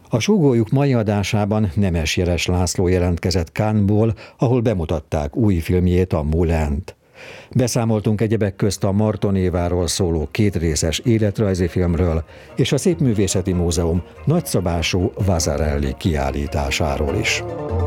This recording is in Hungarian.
A Súgójuk mai adásában Nemes Jeles László jelentkezett Cannesból, ahol bemutatták új filmjét, a Moulint. Beszámoltunk egyebek közt a Marton Éváról szóló kétrészes életrajzi filmről és a Szépművészeti Múzeum nagyszabású Vasarely kiállításáról is.